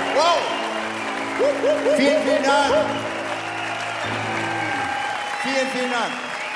Wow. Vielen, vielen Dank. Vielen, vielen Dank.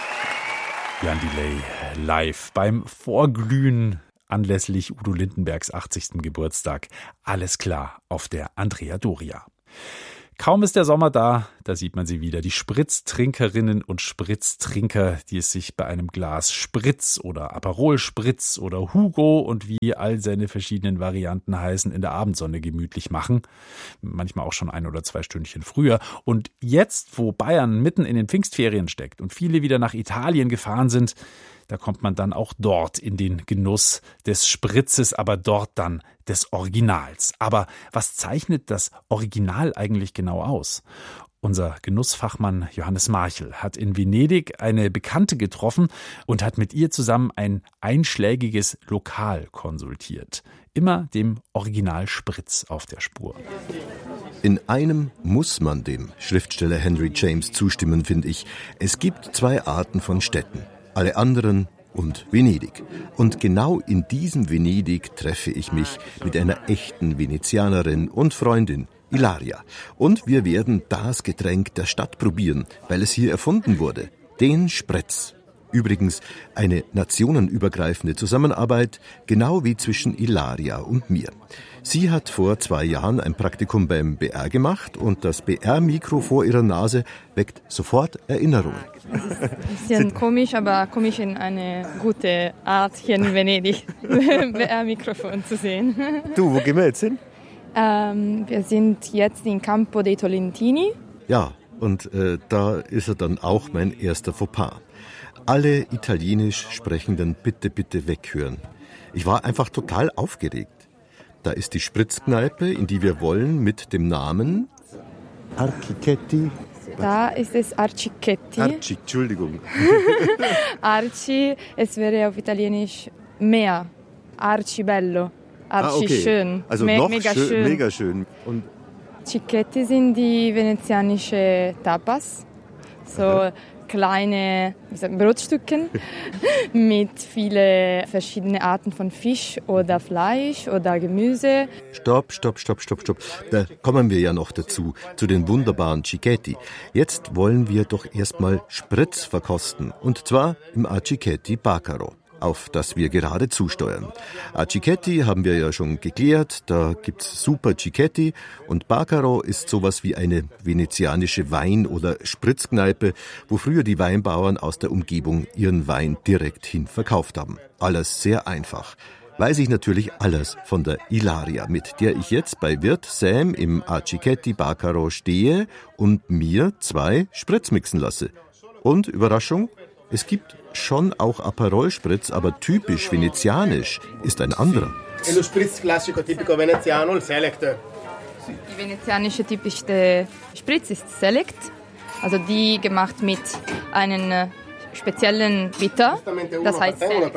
Jan Delay live beim Vorglühen anlässlich Udo Lindenbergs 80. Geburtstag. Alles klar auf der Andrea Doria. Kaum ist der Sommer da sieht man sie wieder. Die Spritztrinkerinnen und Spritztrinker, die es sich bei einem Glas Spritz oder Aperol Spritz oder Hugo und wie all seine verschiedenen Varianten heißen, in der Abendsonne gemütlich machen. Manchmal auch schon 1 oder 2 Stündchen früher. Und jetzt, wo Bayern mitten in den Pfingstferien steckt und viele wieder nach Italien gefahren sind, da kommt man dann auch dort in den Genuss des Spritzes, aber dort dann des Originals. Aber was zeichnet das Original eigentlich genau aus? Unser Genussfachmann Johannes Marchel hat in Venedig eine Bekannte getroffen und hat mit ihr zusammen ein einschlägiges Lokal konsultiert. Immer dem Original Spritz auf der Spur. In einem muss man dem Schriftsteller Henry James zustimmen, finde ich. Es gibt 2 Arten von Städten. Alle anderen und Venedig. Und genau in diesem Venedig treffe ich mich mit einer echten Venezianerin und Freundin, Ilaria. Und wir werden das Getränk der Stadt probieren, weil es hier erfunden wurde. Den Spritz. Übrigens eine nationenübergreifende Zusammenarbeit, genau wie zwischen Ilaria und mir. Sie hat vor 2 Jahren ein Praktikum beim BR gemacht und das BR-Mikro vor ihrer Nase weckt sofort Erinnerungen. Das ist ein bisschen komisch, aber komisch in eine gute Art, hier in Venedig BR-Mikrofon zu sehen. Du, wo gehen wir jetzt hin? Wir sind jetzt in Campo dei Tolentini. Ja, und da ist er dann auch mein erster Fauxpas. Alle Italienisch Sprechenden bitte weghören. Ich war einfach total aufgeregt. Da ist die Spritzkneipe, in die wir wollen, mit dem Namen Arcichetti. Da ist es Arcichetti. Entschuldigung. Arci, es wäre auf Italienisch Meer. Arcibello. Arci okay. Schön. Also noch mega schön, mega schön. Und Cicchetti sind die venezianische Tapas. So kleine Brotstücken mit vielen verschiedenen Arten von Fisch oder Fleisch oder Gemüse. Stopp. Da kommen wir ja noch dazu, zu den wunderbaren Cicchetti. Jetzt wollen wir doch erstmal Spritz verkosten. Und zwar im Arcichetti Bacaro, auf das wir gerade zusteuern. Arcichetti haben wir ja schon geklärt, da gibt's super Cicchetti und Bacaro ist sowas wie eine venezianische Wein- oder Spritzkneipe, wo früher die Weinbauern aus der Umgebung ihren Wein direkt hin verkauft haben. Alles sehr einfach. Weiß ich natürlich alles von der Ilaria, mit der ich jetzt bei Wirt Sam im Arcichetti Bacaro stehe und mir 2 Spritz mixen lasse. Und Überraschung, es gibt schon auch Aperol-Spritz, aber typisch venezianisch ist ein anderer. Lo spritz classico tipico veneziano, il Select. Die venezianische typische Spritz ist Select, also die gemacht mit einem speziellen Bitter, das heißt Select.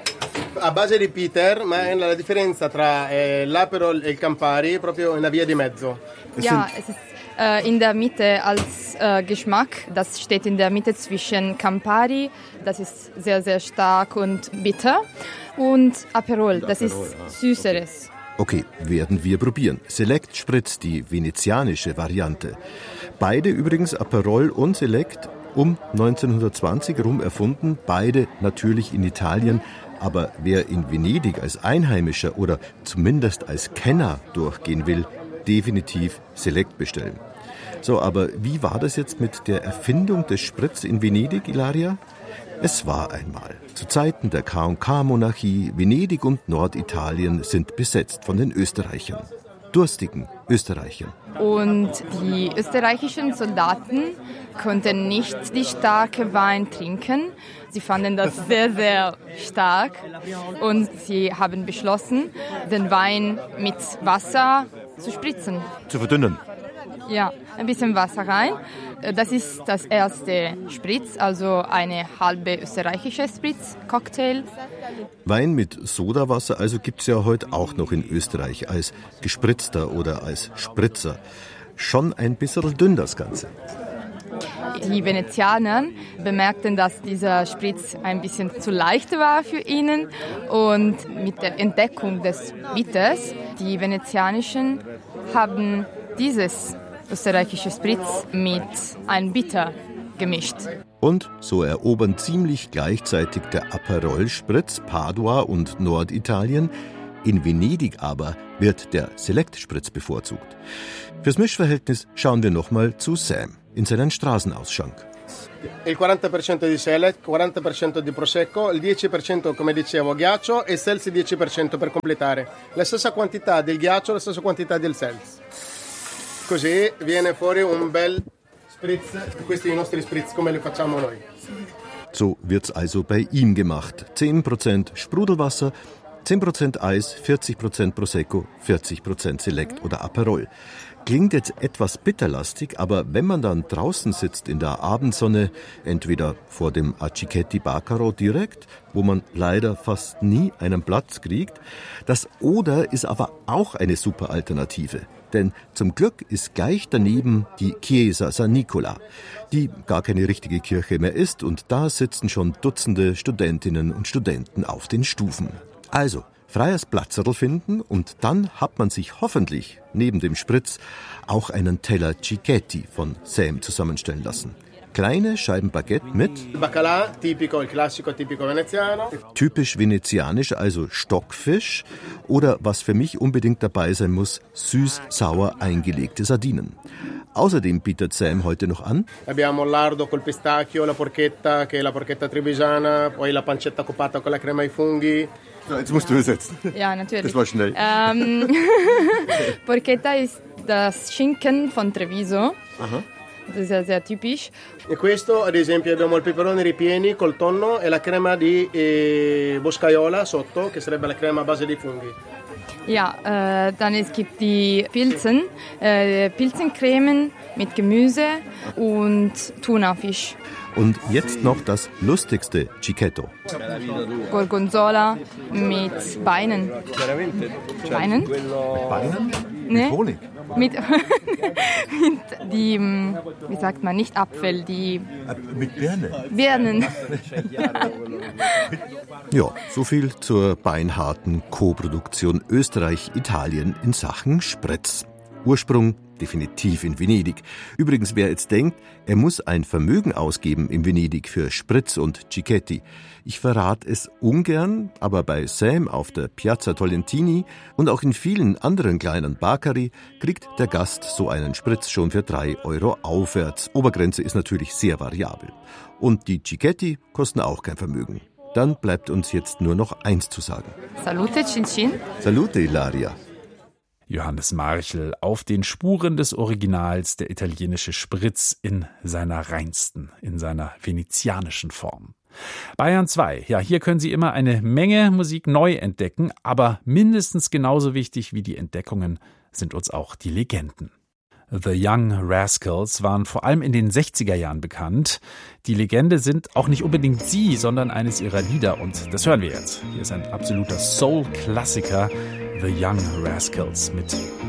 A base di bitter, ma la differenza tra l'Aperol e il Campari proprio una via di mezzo. Ja, es ist in der Mitte als Geschmack. Das steht in der Mitte zwischen Campari, das ist sehr, sehr stark und bitter, und Aperol, das ist Süßeres. Okay, werden wir probieren. Select Spritz, die venezianische Variante. Beide übrigens, Aperol und Select, um 1920 rum erfunden. Beide natürlich in Italien. Aber wer in Venedig als Einheimischer oder zumindest als Kenner durchgehen will, definitiv Select bestellen. So, aber wie war das jetzt mit der Erfindung des Spritz in Venedig, Ilaria? Es war einmal. Zu Zeiten der K&K-Monarchie, Venedig und Norditalien sind besetzt von den Österreichern. Durstigen Österreichern. Und die österreichischen Soldaten konnten nicht die starke Wein trinken. Sie fanden das sehr, sehr stark und sie haben beschlossen, den Wein mit Wasser zu spritzen. Zu verdünnen. Ja, ein bisschen Wasser rein. Das ist das erste Spritz, also eine halbe österreichische Spritz-Cocktail. Wein mit Sodawasser also gibt's ja heute auch noch in Österreich als gespritzter oder als Spritzer. Schon ein bisschen dünn das Ganze. Die Venezianer bemerkten, dass dieser Spritz ein bisschen zu leicht war für ihnen. Und mit der Entdeckung des Bitters, die Venezianischen haben dieses österreichische Spritz mit einem Bitter gemischt. Und so erobern ziemlich gleichzeitig der Aperol-Spritz Padua und Norditalien. In Venedig aber wird der Select-Spritz bevorzugt. Fürs Mischverhältnis schauen wir nochmal zu Sam in seinen Straßenausschank. Il 40% di Select, 40% di Prosecco, il 10% come dicevo ghiaccio e Seltz 10% per completare. La stessa quantità del ghiaccio, la stessa quantità del Seltz. Così viene fuori un bel Spritz, questi i nostri Spritz come li facciamo noi. So wird's also bei ihm gemacht. 10% Sprudelwasser, 10% Eis, 40% Prosecco, 40% Select oder Aperol. Klingt jetzt etwas bitterlastig, aber wenn man dann draußen sitzt in der Abendsonne, entweder vor dem Accichetti Bacaro direkt, wo man leider fast nie einen Platz kriegt, das Oder ist aber auch eine super Alternative. Denn zum Glück ist gleich daneben die Chiesa San Nicola, die gar keine richtige Kirche mehr ist, und da sitzen schon Dutzende Studentinnen und Studenten auf den Stufen. Also, freies Platzerl finden und dann hat man sich hoffentlich neben dem Spritz auch einen Teller Cicchetti von Sam zusammenstellen lassen. Kleine Scheiben Baguette mit Baccalà, tipico, il classico tipico veneziano. Typisch venezianisch, also Stockfisch, oder was für mich unbedingt dabei sein muss, süß-sauer eingelegte Sardinen. Außerdem bietet Sam heute noch an Abbiamo lardo col pistacchio, la porchetta, che è la porchetta trebbigiana, poi la pancetta coppata con la crema ai funghi. Jetzt musst du übersetzen. Ja, natürlich. Das war schnell. Porchetta ist das Schinken von Treviso. Aha. Das ist ja sehr typisch. E questo, ad esempio, abbiamo il peperone ripieni col tonno e la crema di boscaiola sotto, che sarebbe la crema a base di funghi. Ja, dann es gibt die Pilzen, Pilzencremen mit Gemüse und Thunafisch. Und jetzt noch das lustigste Cicchetto. Gorgonzola mit Beinen. Beinen? Beinen? Nee. Honig? Mit die, wie sagt man, nicht Apfel, die Mit Birne? Birnen. Ja, so viel zur beinharten Co-Produktion Österreich-Italien in Sachen Spritz. Ursprung definitiv in Venedig. Übrigens, wer jetzt denkt, er muss ein Vermögen ausgeben in Venedig für Spritz und Cicchetti. Ich verrate es ungern, aber bei Sam auf der Piazza Tolentini und auch in vielen anderen kleinen Bacari kriegt der Gast so einen Spritz schon für 3 € aufwärts. Obergrenze ist natürlich sehr variabel. Und die Cicchetti kosten auch kein Vermögen. Dann bleibt uns jetzt nur noch eins zu sagen. Salute, Cin Cin. Salute, Ilaria. Johannes Marchel auf den Spuren des Originals, der italienische Spritz in seiner reinsten, in seiner venezianischen Form. Bayern 2, ja, hier können Sie immer eine Menge Musik neu entdecken, aber mindestens genauso wichtig wie die Entdeckungen sind uns auch die Legenden. The Young Rascals waren vor allem in den 60er Jahren bekannt. Die Legende sind auch nicht unbedingt sie, sondern eines ihrer Lieder, und das hören wir jetzt. Hier ist ein absoluter Soul-Klassiker, The Young Rascals mit